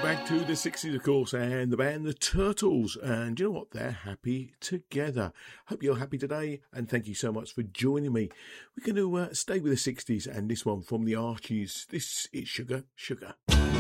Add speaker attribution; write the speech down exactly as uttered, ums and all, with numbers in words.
Speaker 1: back to the sixties, of course, and the band The Turtles. And you know what? They're happy together. Hope you're happy today, and thank you so much for joining me. We're going to uh, stay with the sixties, and this one from the Archies. This is Sugar, Sugar.